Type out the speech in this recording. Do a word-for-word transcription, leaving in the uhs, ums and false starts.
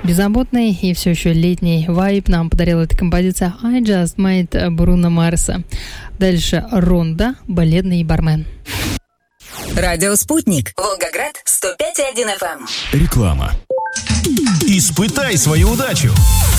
Беззаботный и все еще летний вайб нам подарила эта композиция I Just Made Бруно Марса. Дальше Ронда, балетный бармен. Радио «Спутник». Волгоград, сто пять и один эф эм. Реклама. Испытай свою удачу.